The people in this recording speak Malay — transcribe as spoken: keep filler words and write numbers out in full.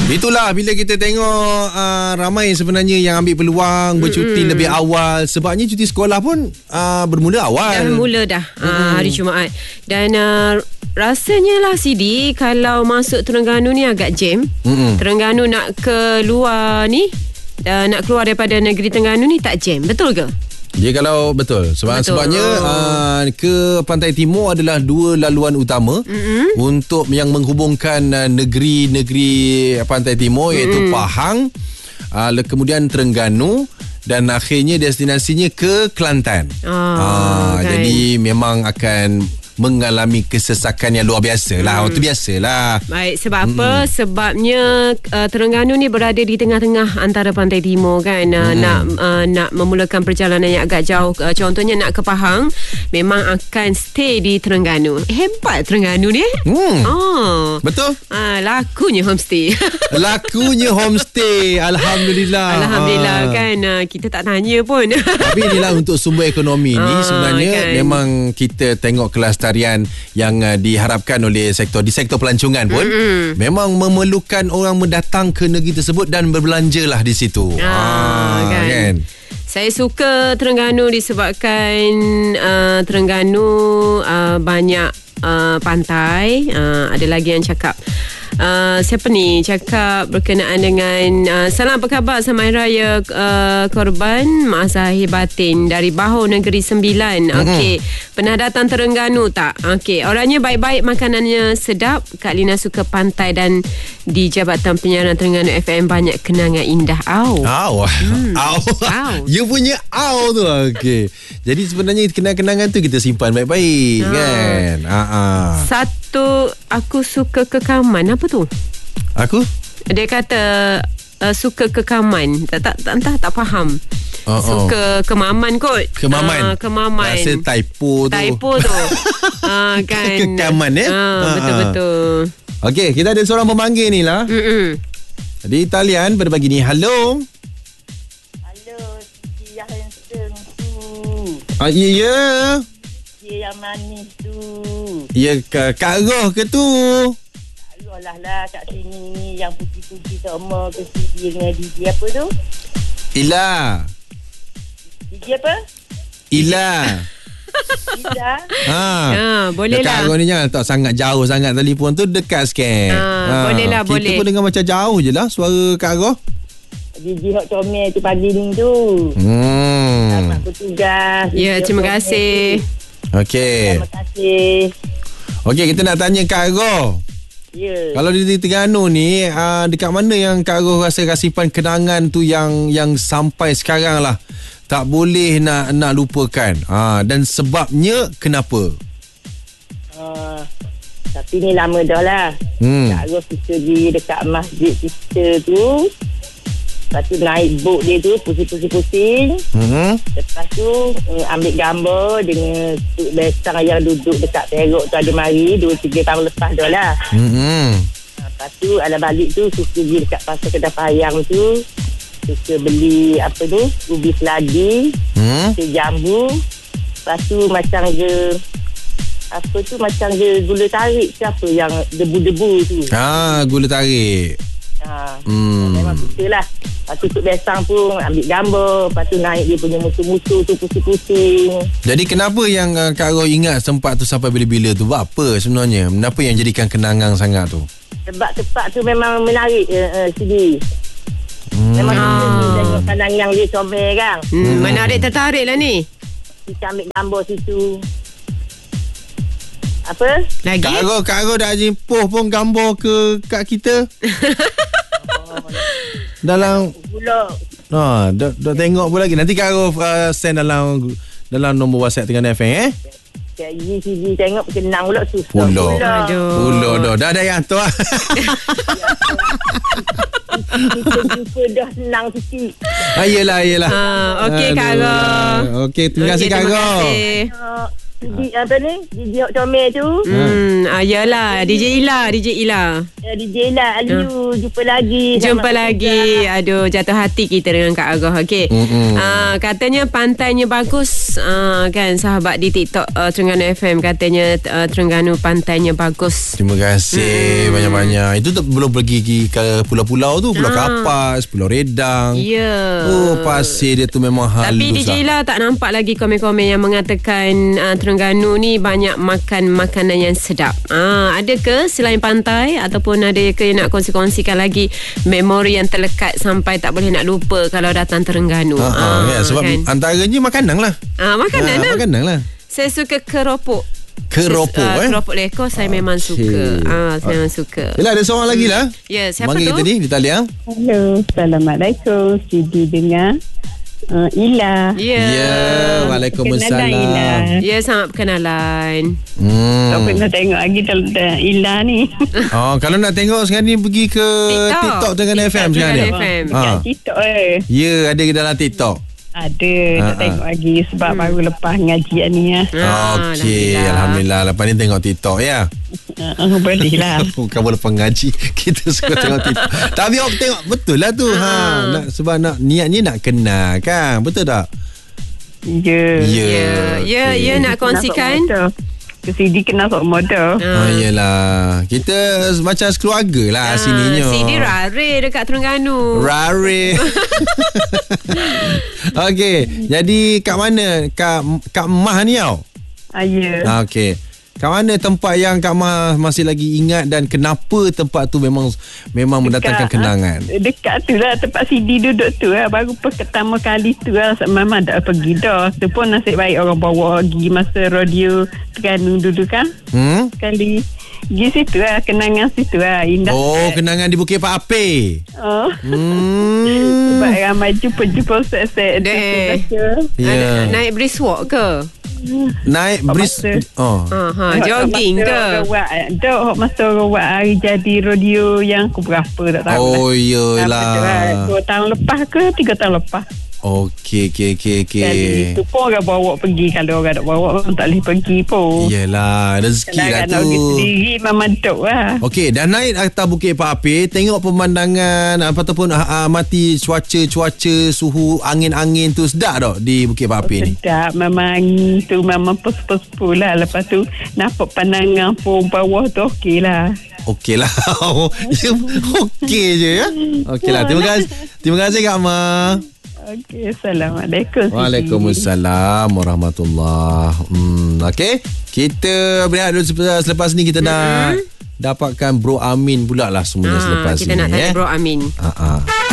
Itulah bila kita tengok uh, ramai sebenarnya yang ambil peluang bercuti mm-hmm. lebih awal. Sebabnya cuti sekolah pun uh, bermula awal. Dah mula dah mm-hmm. uh, hari Jumaat. Dan uh, rasanya lah Sidi, kalau masuk Terengganu ni agak jam. Mm-hmm. Terengganu nak keluar ni, uh, nak keluar daripada negeri Terengganu ni tak jam. Betul ke? Dia kalau betul sebab betul. Sebabnya uh, ke Pantai Timur adalah dua laluan utama mm-hmm. untuk yang menghubungkan uh, negeri-negeri Pantai Timur mm-hmm. iaitu Pahang, uh, kemudian Terengganu dan akhirnya destinasinya ke Kelantan. Oh, uh, kan. Jadi memang akan mengalami kesesakan yang luar biasa lah. Hmm. Itu biasa lah. Baik, sebab hmm. apa? Sebabnya uh, Terengganu ni berada di tengah-tengah antara Pantai Timur kan. Uh, hmm. Nak uh, nak memulakan perjalanan yang agak jauh. Uh, contohnya nak ke Pahang, memang akan stay di Terengganu. Hebat Terengganu ni eh. Hmm. Oh. Betul. Uh, lakunya homestay. Lakunya homestay. Alhamdulillah. Alhamdulillah ah. kan. Uh, kita tak tanya pun. Tapi inilah untuk sumber ekonomi ni ah, sebenarnya kan. Memang kita tengok kelas tarian yang uh, diharapkan oleh sektor di sektor pelancongan pun mm-hmm. memang memerlukan orang mendatang ke negeri tersebut dan berbelanjalah di situ. Ah, ah, kan. kan. Saya suka Terengganu disebabkan uh, Terengganu uh, banyak uh, pantai. Uh, ada lagi yang cakap Uh, siapa ni cakap berkenaan dengan uh, salam apa khabar Samain Raya uh, korban Mak Zahir Batin dari Bahor Negeri Sembilan. mm-hmm. Okey, pernah datang Terengganu tak? Okey, orangnya baik-baik, makanannya sedap. Kak Lina suka pantai dan di Jabatan Penyiaran Terengganu F M banyak kenangan indah. Au. Au. Hmm. Au. Au. You punya au tu. Okey. Jadi sebenarnya kenangan-kenangan tu kita simpan baik-baik ha. kan. Ha ah. Satu, aku suka kekaman. Apa tu? Aku? Dia kata uh, suka kekaman. Tak tak tak entah tak faham. Oh, suka oh. kemaman kot. Kemaman. Uh, kemaman. Rasa typo tu. Typo tu. uh, kan. Kekaman eh. Uh, betul-betul. Okey, kita ada seorang pemanggil ni lah. Mm-mm. Di talian pada pagi ni. Halo. Halo, Siti yang handsome tu. Ah, ya. Yeah. Dia yang manis tu. Ya, Kak Roh ke tu? Alah lah kat sini yang putih-putih sama ke D J dengan D J apa tu? Ila. D J apa? Ila. Ila. Ha. Ha, boleh lah. Kak ni jangan tak sangat jauh sangat telefon tu, dekat sikit. Ha, ha. Boleh lah, kita boleh. Kita pun dengar macam jauh je lah suara Kak Roh. D J Hot Comel tu pagi ni tu. Hmm. Selamat bertugas. Ya, terima kasih. Okey. Terima kasih. Okey, kita nak tanya Kak Roh. Yeah. Kalau di Terengganu ni uh, dekat mana yang Kak Roh rasa simpan kenangan tu yang yang sampai sekarang lah tak boleh nak nak lupakan, uh, dan sebabnya kenapa? Uh, tapi ni lama dah lah. hmm. Kak Roh suka di dekat masjid kita tu. Lepas tu naik boat dia tu, pusing-pusing-pusing. Mm-hmm. Lepas tu um, ambil gambar dengan Tuk Besar yang duduk dekat Perok tu ada mari dua tiga tahun lepas dah lah. Mm-hmm. Lepas tu ala balik tu suka pergi dekat pasar Kedah Payang tu, suka beli apa tu, ubi seladi, mm. jambu. Lepas tu macam je apa tu macam je gula tarik ke apa yang debu-debu tu. Ah, gula tarik. Ha, hmm. Memang suka lah. Lepas tu Tuk Besang pun ambil gambar. Lepas tu naik dia punya musuh-musuh tu pusing-pusing. Jadi kenapa yang uh, Kak Roh ingat tempat tu sampai bila-bila tu? Buat apa sebenarnya? Kenapa yang jadikan kenangan sangat tu? Sebab tempat tu memang menarik uh, uh, Sidi. hmm. Memang ah. tengok pandang yang dia comel kan. hmm, hmm. Menarik, tertarik lah ni. Kita ambil gambar situ. Apa? Lagi? Kak Roh, Kak Roh dah jimpuh pun gambar ke kat kita. Dalam pula. Ha, dah, dah tengok pun lagi. Nanti Kak Roh uh, send dalam dalam nombor WhatsApp dengan F M eh. Cik Yi Sidi tengok kenang pula susah. Pula. Aduh. Pula dah. Dah ada yang tu lah. Kita jumpa dah senang sikit. Ah, yelah, yelah. Ah, okey Kak Roh. Okey, terima kasih Kak Roh. D J apa ni? D J Hot Comel tu. Hmm, ah, yalah, D J Ila, D J Ila. Ya, D J lah Aliu. Jumpa lagi. Jumpa Selamat lagi. bertugas. Aduh, jatuh hati kita dengan Kak Agah. Okey. Ah, katanya pantainya bagus. Ah, kan sahabat di TikTok uh, Terengganu F M katanya uh, Terengganu pantainya bagus. Terima kasih banyak-banyak. Itu tu belum pergi ke pulau-pulau tu, Pulau Ah. Kapas, Pulau Redang. Ya. Oh, pasir dia tu memang halus. Tapi D J lah. Ila tak nampak lagi komen-komen yang mengatakan uh, Terengganu ni banyak makan makanan yang sedap. Ah, ada ke selain pantai ataupun ada ke yang nak kongsi-kongsikan lagi memori yang terlekat sampai tak boleh nak lupa kalau datang Terengganu? Ha, ha, Ah, ya, sebab kan? antaranya makanan lah. Ah, makanan Ha, lah. makanan lah. Saya suka keropok. Keropok uh, eh. Keropok lekor saya memang Okey. suka. Ah, saya memang suka. Yelah, ada seorang lagi lah. Ya, siapa Panggil tu? kita ni di talian. Hello, Assalamualaikum. Sidi dengar uh, Ila. Ya. Ya, Kenalan, Waalaikumsalam. Ila. Ya, sangat perkenalan. Hmm. Tak pernah tengok lagi dalam Ila ni. Oh, kalau nak tengok sekarang ni pergi ke TikTok. TikTok Terengganu F M sekarang ni. Terengganu F M. Ha. Kat TikTok eh. Ya, ada ke dalam TikTok. Ada, Ah, tak ah. tengok lagi sebab Hmm. baru lepas ngajian ni ya. Ah, Okey, Alhamdulillah. Lepas ni tengok TikTok ya. Uh, boleh lah. Bukan boleh pengaji. Kita suka tengok TikTok. Tapi awak tengok betul lah tu. Ha, nak, sebab nak niatnya nak kenal kan. Betul tak? Ya. Ya. Ya, ya, okey. ya nak kongsikan. Ke Sidi kenal sok modal. Ah, yelah. Kita macam sekeluarga lah Ah, sininya. Sidi rare dekat Terengganu. Rare. Okey, jadi kat mana Kak Kak Mah ni tau? Ah, ya. Ah, okey. Kat mana tempat yang Kak Mah masih lagi ingat dan kenapa tempat tu memang memang mendatangkan Dekat, kenangan? ah, Dekat tu lah tempat Sidi duduk tu lah. Baru pertama kali tu lah memang dah pergi dah. Tu pun nasib baik orang bawa pergi masa rodeo Terengganu dulu kan. Hmm? Sekali pergi situ lah. Kenangan situ lah. Indah. Oh, kan? kenangan di Bukit Pak Ape. Oh. Hmm. Sebab ramai jumpa-jumpa set-set. Deh. Ya. Ada- Naik brisk walk ke? Naik Pak bris. Masa. Oh. Ha, ha, jogging ke? Dok, masa orang buat hari jadi rodeo yang ke berapa tak tahu Oh, lah. iyalah. Dua tahun lepas ke tiga tahun lepas. Okey, okey, okey, okey. Jadi tu pun orang bawa pergi. Kalau orang tak bawa pun tak boleh pergi pun. Iyalah, rezeki lah Kalau nak pergi tu. sendiri memang dok lah. Okey, dah naik atas Bukit Pak Ape, tengok pemandangan ataupun uh, amati cuaca-cuaca, suhu angin-angin tu sedap tak di Bukit Pak Ape ni? Sedap. Memang angin tu memang pus-pus lah. Lepas tu nampak pandangan pun bawah tu okey lah. Okey lah. Okey je ya. Okey lah. Terima kasih. Terima kasih Kak Ma. Okey, Assalamualaikum. Siti. Waalaikumsalam warahmatullahi. Hmm, okey. Kita berehat dulu selepas, selepas ni kita nak dapatkan Bro Amin pula lah semuanya Ah, selepas kita ni. nak tanya eh. Bro Amin. Ha ah.